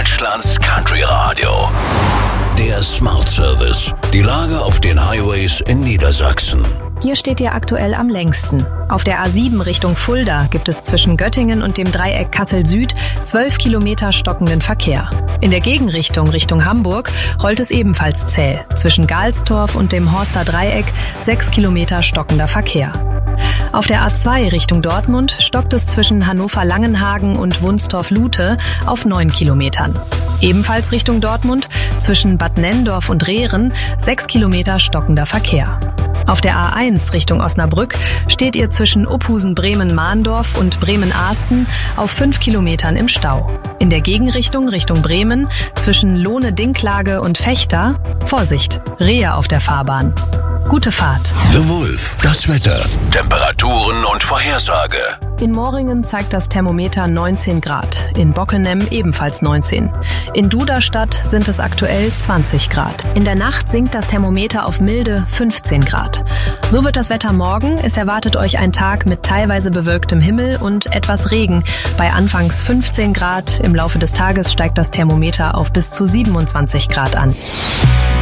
Deutschlands Country Radio. Der Smart Service. Die Lage auf den Highways in Niedersachsen. Hier steht ihr aktuell am längsten. Auf der A7 Richtung Fulda gibt es zwischen Göttingen und dem Dreieck Kassel-Süd 12 Kilometer stockenden Verkehr. In der Gegenrichtung Richtung Hamburg rollt es ebenfalls zäh. Zwischen Galstorf und dem Horster Dreieck 6 Kilometer stockender Verkehr. Auf der A2 Richtung Dortmund stockt es zwischen Hannover-Langenhagen und Wunstorf-Lute auf 9 Kilometern. Ebenfalls Richtung Dortmund zwischen Bad Nenndorf und Rehren 6 Kilometer stockender Verkehr. Auf der A1 Richtung Osnabrück steht ihr zwischen Uphusen-Bremen-Mahndorf und Bremen-Ahsten auf 5 Kilometern im Stau. In der Gegenrichtung Richtung Bremen zwischen Lohne-Dinklage und Vechta, Vorsicht, Rehe auf der Fahrbahn. Gute Fahrt. The Wolf, das Wetter, Temperaturen und Vorhersage. In Moringen zeigt das Thermometer 19 Grad, in Bockenem ebenfalls 19. In Duderstadt sind es aktuell 20 Grad. In der Nacht sinkt das Thermometer auf milde 15 Grad. So wird das Wetter morgen. Es erwartet euch ein Tag mit teilweise bewölktem Himmel und etwas Regen. Bei anfangs 15 Grad, im Laufe des Tages steigt das Thermometer auf bis zu 27 Grad an.